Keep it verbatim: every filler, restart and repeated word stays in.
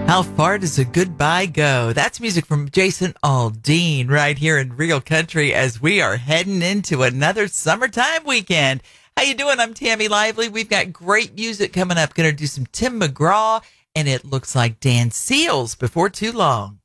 How far does a goodbye go? That's music from Jason Aldean right here in Real Country as we are heading into another summertime weekend. How you doing? I'm Tammy Lively. We've got great music coming up. Going to do some Tim McGraw, and it looks like Dan Seals before too long.